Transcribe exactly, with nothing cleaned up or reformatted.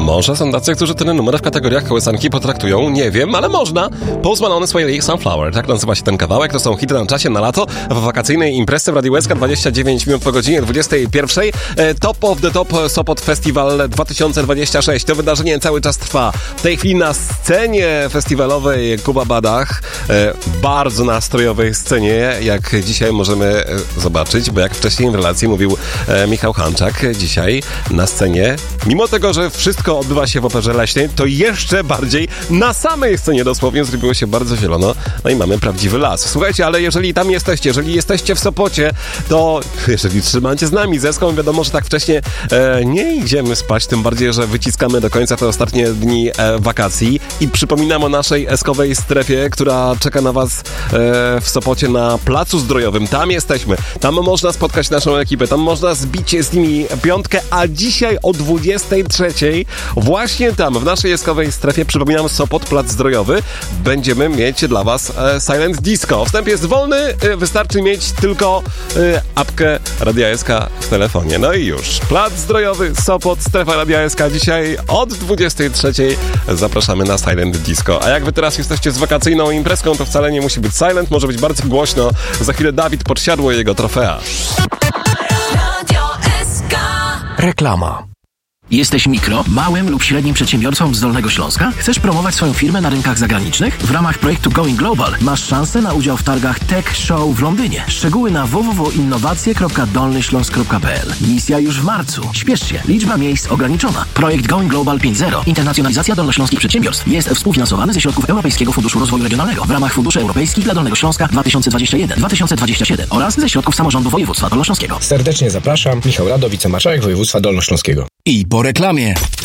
Może są tacy, którzy ten numer w kategoriach kołysanki potraktują, nie wiem, ale można. Post Malone, Sway Sunflower, tak nazywa się ten kawałek, to są hity na czasie, na lato, w wakacyjnej imprezie w Radiu S K, dwadzieścia dziewięć minut po godzinie dwudziestej pierwszej. Top of the Top Sopot Festival dwa tysiące dwudziesty szósty. To wydarzenie cały czas trwa. W tej chwili na scenie festiwalowej Kuba Badach, bardzo nastrojowej scenie, jak dzisiaj możemy zobaczyć, bo jak wcześniej w relacji mówił Michał Hanczak, dzisiaj na scenie, mimo tego, że wszystko odbywa się w Operze Leśnej, to jeszcze bardziej na samej scenie dosłownie zrobiło się bardzo zielono, no i mamy prawdziwy las. Słuchajcie, ale jeżeli tam jesteście, jeżeli jesteście w Sopocie, to jeżeli trzymacie z nami zeską, wiadomo, że tak wcześnie e, nie idziemy spać, tym bardziej, że wyciskamy do końca te ostatnie dni e, wakacji i przypominam o naszej eskowej strefie, która czeka na was e, w Sopocie na Placu Zdrojowym. Tam jesteśmy, tam można spotkać naszą ekipę, tam można zbić z nimi piątkę, a dzisiaj o dwudziestej trzeciej właśnie tam, w naszej eskowej strefie, przypominam, Sopot, Plac Zdrojowy, będziemy mieć dla was e, Silent Disco. Wstęp jest wolny, e, wystarczy mieć tylko e, apkę Radia S K w telefonie. No i już. Plac Zdrojowy, Sopot, strefa Radia S K. Dzisiaj od dwudziestej trzeciej zapraszamy na Silent Disco. A jak wy teraz jesteście z wakacyjną imprezką, to wcale nie musi być silent, może być bardzo głośno. Za chwilę Dawid Podsiadło i jego trofea. Radio S K. Reklama. Jesteś mikro, małym lub średnim przedsiębiorcą z Dolnego Śląska? Chcesz promować swoją firmę na rynkach zagranicznych? W ramach projektu Going Global masz szansę na udział w targach Tech Show w Londynie. Szczegóły na w w w kropka innowacje kropka dolny śląsk kropka p l. Misja już w marcu. Śpiesz się. Liczba miejsc ograniczona. Projekt Going Global pięć zero. Internacjonalizacja dolnośląskich przedsiębiorstw. Jest współfinansowany ze środków Europejskiego Funduszu Rozwoju Regionalnego w ramach Funduszy Europejskich dla Dolnego Śląska dwa tysiące dwudziesty pierwszy do dwa tysiące dwudziestego siódmego oraz ze środków Samorządu Województwa Dolnośląskiego. Serdecznie zapraszam. Michał Rado, wicemarszałek województwa dolnośląskiego. I po reklamie.